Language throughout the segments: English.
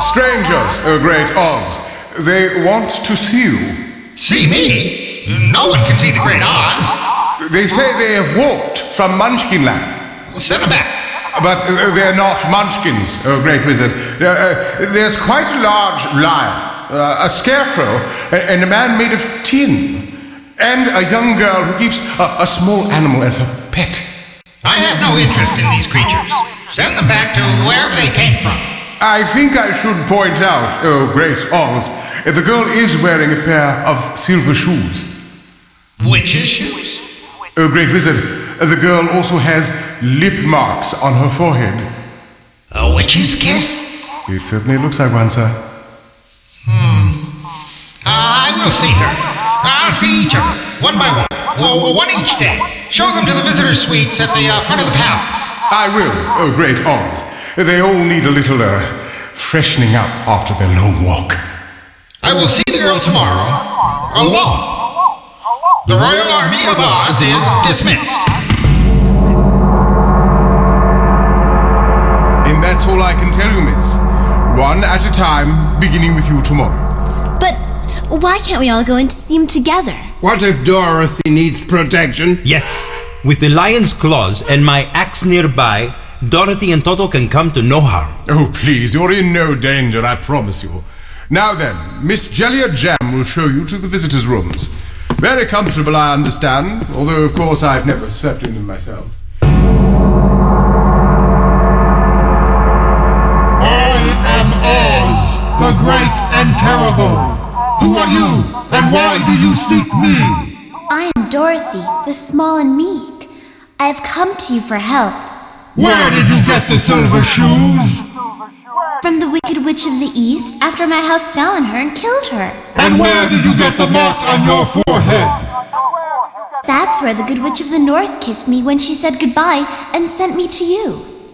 Strangers, O Great Oz. They want to see you. See me? No one can see the Great Oz. They say they have walked from Munchkinland. Send them back. But they're not Munchkins, O Great Wizard. There's quite a large lion, a scarecrow, and a man made of tin, and a young girl who keeps a small animal as her pet. I have no interest in these creatures. Send them back to wherever they came from. I think I should point out, O Great Oz, the girl is wearing a pair of silver shoes. Witch's shoes? O Great Wizard, the girl also has lip marks on her forehead. A witch's kiss? It certainly looks like one, sir. I will see her. I'll see each of them, one by one. One each day. Show them to the visitor suites at the front of the palace. I will, O Great Oz. They all need a little, freshening up after their long walk. I will see the girl tomorrow, alone. The Royal Army of Oz is dismissed. And that's all I can tell you, miss. One at a time, beginning with you tomorrow. But why can't we all go in to see him together? What if Dorothy needs protection? Yes, with the lion's claws and my axe nearby, Dorothy and Toto can come to no harm. Oh, please, you're in no danger, I promise you. Now then, Miss Jellia Jam will show you to the visitors' rooms. Very comfortable, I understand, although, of course, I've never slept in them myself. I am Oz, the great and terrible. Who are you, and why do you seek me? I am Dorothy, the small and meek. I have come to you for help. Where did you get the silver shoes? From the Wicked Witch of the East, after my house fell on her and killed her. And where did you get the mark on your forehead? That's where the Good Witch of the North kissed me when she said goodbye and sent me to you.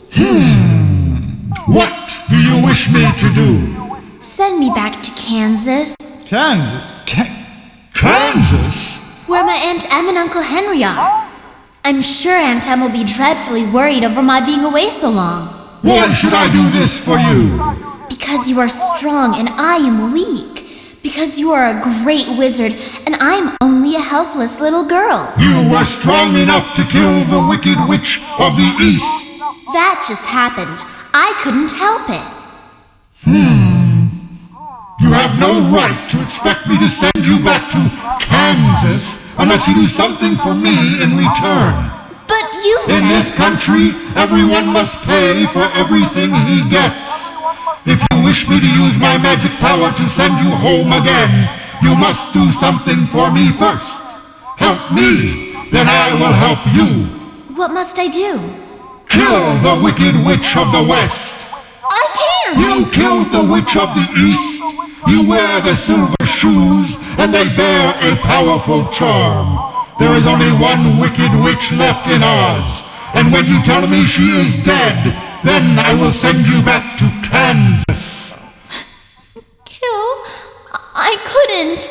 What do you wish me to do? Send me back to Kansas, Kansas? where my Aunt Em and Uncle Henry are. I'm sure Aunt Em will be dreadfully worried over my being away so long. Why should I do this for you? Because you are strong and I am weak. Because you are a great wizard and I am only a helpless little girl. You were strong enough to kill the Wicked Witch of the East. That just happened. I couldn't help it. You have no right to expect me to send you back to Kansas unless you do something for me in return. But you said... In this country, everyone must pay for everything he gets. If you wish me to use my magic power to send you home again, you must do something for me first. Help me, then I will help you. What must I do? Kill the Wicked Witch of the West. I can't! You killed the Witch of the East. You wear the silver shoes, and they bear a powerful charm. There is only one Wicked Witch left in Oz, and when you tell me she is dead, then I will send you back to Kansas. Kill? I couldn't.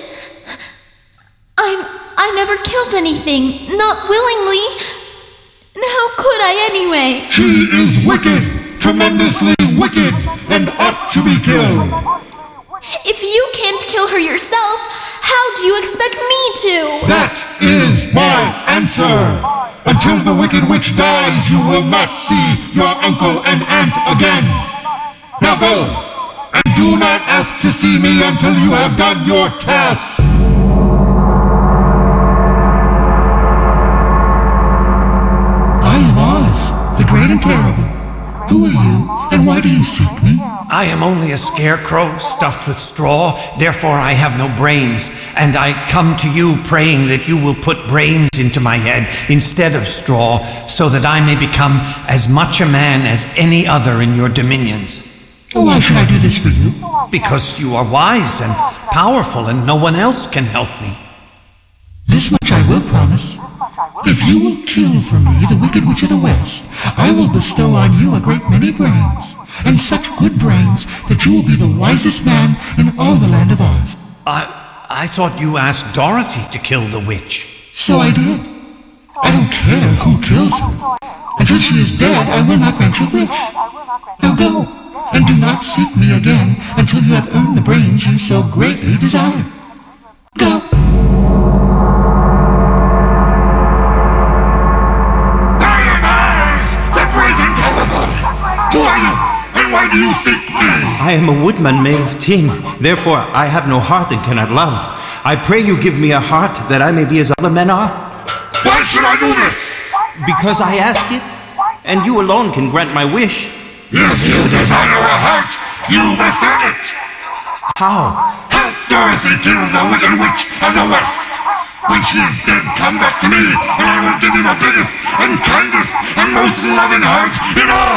I never killed anything, not willingly. How could I anyway? She is wicked, tremendously wicked, and ought to be killed. If you can't kill her yourself, how do you expect me to? That is my answer. Until the Wicked Witch dies, you will not see your uncle and aunt again. Now go, and do not ask to see me until you have done your task. I am Oz, the great and terrible. Who are you, and why do you seek me? I am only a scarecrow stuffed with straw, therefore I have no brains, and I come to you praying that you will put brains into my head instead of straw, so that I may become as much a man as any other in your dominions. Why should I do this for you? Because you are wise and powerful, and no one else can help me. This much I will promise. If you will kill for me the Wicked Witch of the West, I will bestow on you a great many brains, and such good brains that you will be the wisest man in all the land of Oz. I thought you asked Dorothy to kill the witch. So I did. I don't care who kills her. Until she is dead, I will not grant your wish. Now go, and do not seek me again until you have earned the brains you so greatly desire. Go. I am Oz, the great and terrible. Who are you, and why do you seek me? I am a woodman made of tin. Therefore, I have no heart and cannot love. I pray you give me a heart that I may be as other men are. Why should I do this? Because I ask it, and you alone can grant my wish. If you desire a heart, you must earn it. How? Help Dorothy kill the Wicked Witch of the West. When she is dead, come back to me, and I will give you the biggest and kindest and most loving heart in all